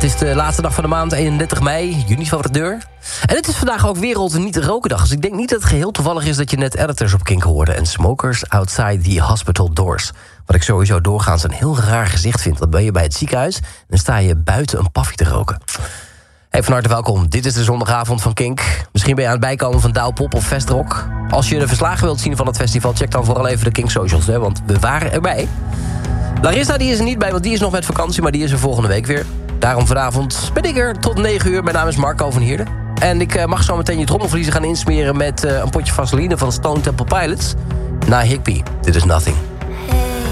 Het is de laatste dag van de maand, 31 mei, juni van de deur. En het is vandaag ook Wereld Niet Roken Dag. Dus ik denk niet dat het geheel toevallig is dat je net Editors op Kink hoorde en Smokers Outside the Hospital Doors. Wat ik sowieso doorgaans een heel raar gezicht vind. Dan ben je bij het ziekenhuis en dan sta je buiten een paffie te roken. Hey, van harte welkom. Dit is de zondagavond van Kink. Misschien ben je aan het bijkomen van Douwpop of Festrock. Als je de verslagen wilt zien van het festival, check dan vooral even de Kink socials, hè, want we waren erbij. Larissa die is er niet bij, want die is nog met vakantie, maar die is er volgende week weer. Daarom vanavond ben ik er tot 9 uur. Mijn naam is Marco van Heerden. En ik mag zo meteen je trommelvliezen gaan insmeren met een potje vaseline van Stone Temple Pilots. Na Higby, dit is Nothing.